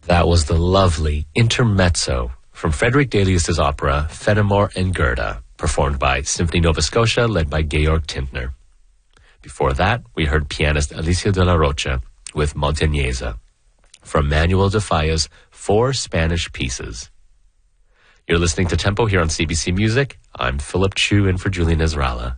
That was the lovely Intermezzo from Frederick Delius's opera Fenimore and Gerda, performed by Symphony Nova Scotia, led by Georg Tintner. Before that, we heard pianist Alicia de la Rocha with Montañesa from Manuel de Falla's Four Spanish Pieces. You're listening to Tempo here on CBC Music. I'm Philip Chu in for Julian Ezralla.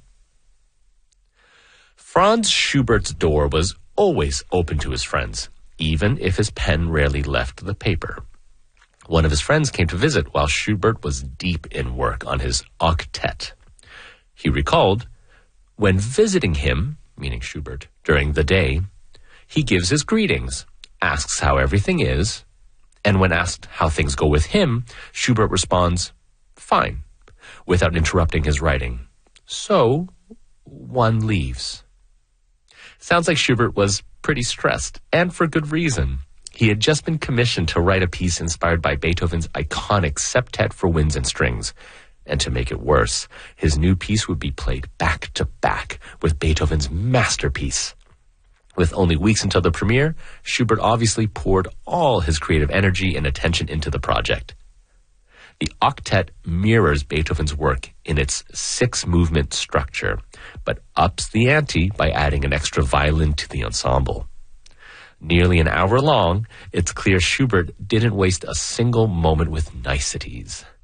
Franz Schubert's door was always open to his friends, even if his pen rarely left the paper. One of his friends came to visit while Schubert was deep in work on his octet. He recalled, when visiting him, meaning Schubert, during the day, he gives his greetings, asks how everything is, and when asked how things go with him, Schubert responds, fine, without interrupting his writing. So, one leaves. Sounds like Schubert was pretty stressed, and for good reason. He had just been commissioned to write a piece inspired by Beethoven's iconic Septet for Winds and Strings. And to make it worse, his new piece would be played back to back with Beethoven's masterpiece. With only weeks until the premiere, Schubert obviously poured all his creative energy and attention into the project. The octet mirrors Beethoven's work in its 6-movement structure, but ups the ante by adding an extra violin to the ensemble. Nearly an hour long, it's clear Schubert didn't waste a single moment with niceties.